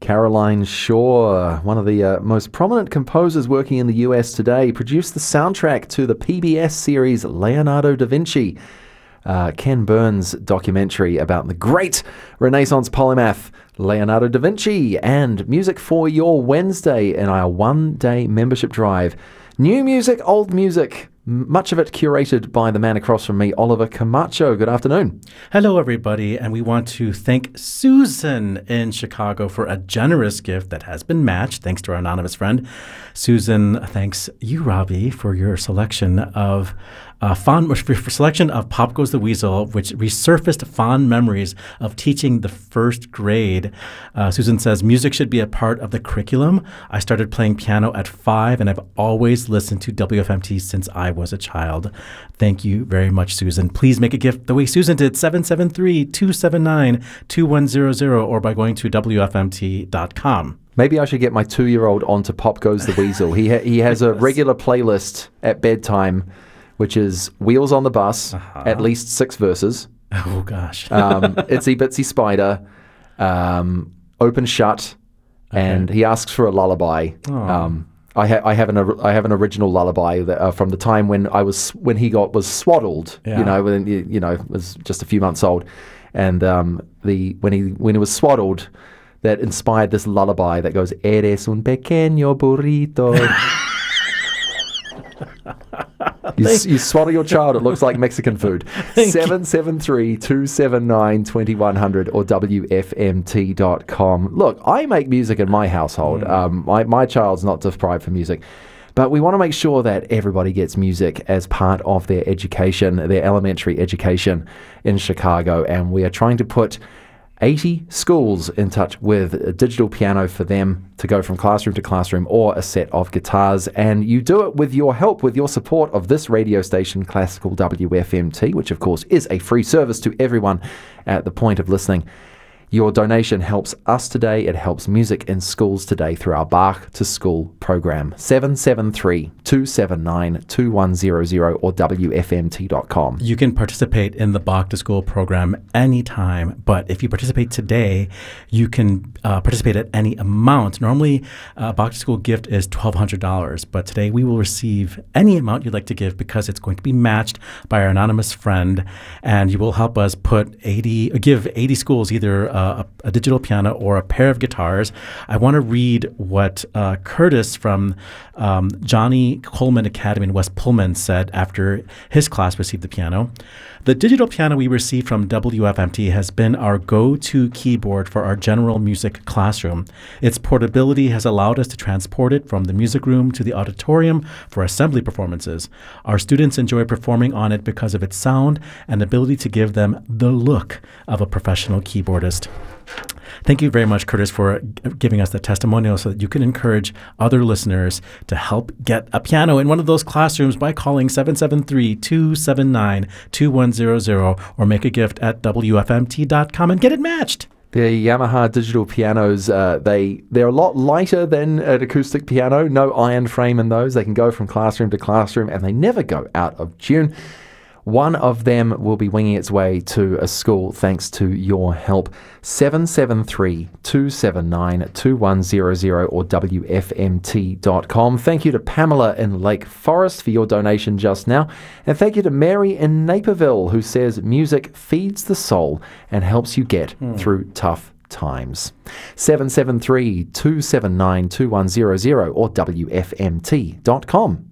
Caroline Shaw, one of the most prominent composers working in the US today, produced the soundtrack to the PBS series Leonardo da Vinci, Ken Burns' documentary about the great Renaissance polymath Leonardo da Vinci, and music for your Wednesday in our one-day membership drive. New music, old music, much of it curated by the man across from me, Oliver Camacho. Good afternoon. Hello, everybody, and we want to thank Susan in Chicago for a generous gift that has been matched, thanks to our anonymous friend. Susan thanks you, Robbie, for your selection of selection of Pop Goes the Weasel, which resurfaced fond memories of teaching the first grade. Susan says, music should be a part of the curriculum. I started playing piano at 5, and I've always listened to WFMT since I was a child. Thank you very much, Susan. Please make a gift the way Susan did, 773-279-2100, or by going to WFMT.com. Maybe I should get my 2-year-old onto Pop Goes the Weasel. He has a regular playlist at bedtime, which is Wheels on the Bus, at least 6 verses. Oh, gosh. Itsy Bitsy Spider, Open Shut, and he asks for a lullaby. I have an original lullaby that, from the time when was swaddled. Yeah. When was just a few months old, and when he was swaddled, that inspired this lullaby that goes, "Eres un pequeño burrito." You swaddle your child, it looks like Mexican food. 773-279-2100 or WFMT.com. Look, I make music in my household. My child's not deprived for music. But we want to make sure that everybody gets music as part of their education, their elementary education in Chicago. And we are trying to put 80 schools in touch with a digital piano for them to go from classroom to classroom, or a set of guitars. And you do it with your help, with your support of this radio station, Classical WFMT, which of course is a free service to everyone at the point of listening. Your donation helps us today. It helps music in schools today through our Bach to School program. 773-279-2100 or WFMT.com. You can participate in the Bach to School program anytime, but if you participate today, you can participate at any amount. Normally, a Bach to School gift is $1,200, but today we will receive any amount you'd like to give because it's going to be matched by our anonymous friend, and you will help us give 80 schools either a digital piano or a pair of guitars. I want to read what Curtis from Johnny Coleman Academy in West Pullman said after his class received the piano. The digital piano we received from WFMT has been our go-to keyboard for our general music classroom. Its portability has allowed us to transport it from the music room to the auditorium for assembly performances. Our students enjoy performing on it because of its sound and ability to give them the look of a professional keyboardist. Thank you very much, Curtis, for giving us the testimonial so that you can encourage other listeners to help get a piano in one of those classrooms by calling 773-279-2100 or make a gift at WFMT.com and get it matched. The Yamaha digital pianos, they're a lot lighter than an acoustic piano. No iron frame in those. They can go from classroom to classroom, and they never go out of tune. One of them will be winging its way to a school thanks to your help. 773-279-2100 or WFMT.com. Thank you to Pamela in Lake Forest for your donation just now. And thank you to Mary in Naperville, who says music feeds the soul and helps you get through tough times. 773-279-2100 or WFMT.com.